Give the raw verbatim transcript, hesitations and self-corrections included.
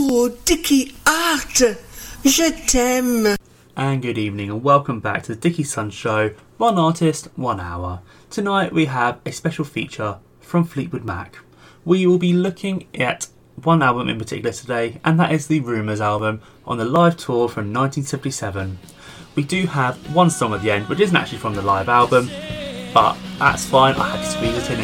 Oh, Dickie Art, je t'aime. And good evening and welcome back to the Dickie Sun Show, one artist, one hour. Tonight we have a special feature from Fleetwood Mac. We will be looking at one album in particular today, and that is the Rumours album on the live tour from nineteen seventy-seven. We do have one song at the end which isn't actually from the live album, but that's fine, I had to squeeze it in